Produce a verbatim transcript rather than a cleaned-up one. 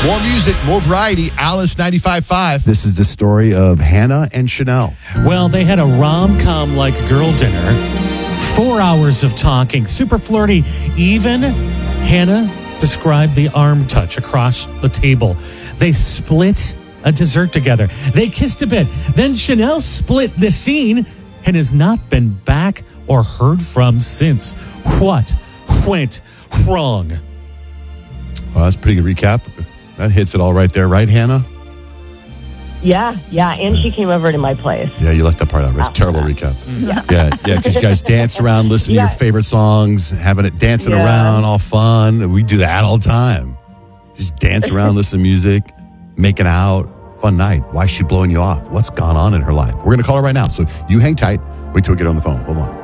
More music, more variety. Alice ninety-five point five. This is the story of Hannah and Chanel. Well, they had a rom-com like girl dinner. Four hours of talking. Super flirty. Even Hannah described the arm touch across the table. They split a dessert together. They kissed a bit. Then Chanel split the scene and has not been back or heard from since. What went wrong? Well, that's a pretty good recap. That hits it all right there, right, Hannah? Yeah, yeah. And she came over to my place. Yeah, you left that part out. Right? Terrible recap. Yeah, yeah, yeah. Because you guys dance around, listen Yeah. to your favorite songs, having it dancing Yeah. around, all fun. We do that all the time. Just dance around, listen to music, making out. Fun night. Why is she blowing you off? What's gone on in her life? We're going to call her right now. So you hang tight. Wait till we get her on the phone. Hold on.